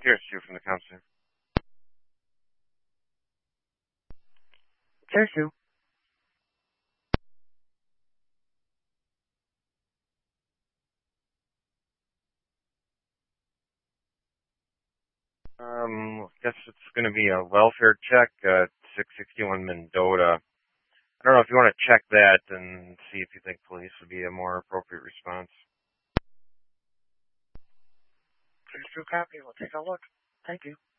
Here's you from the counselor. Here's you. Guess it's going to be a welfare check, 661 Mendota. I don't know if you want to check that and see if you think police would be a more appropriate response. Here's your copy. We'll take a look. Thank you.